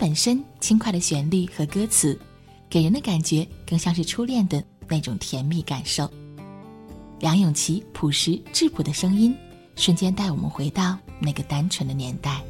本身轻快的旋律和歌词，给人的感觉更像是初恋的那种甜蜜感受。梁咏琪朴实质朴的声音，瞬间带我们回到那个单纯的年代。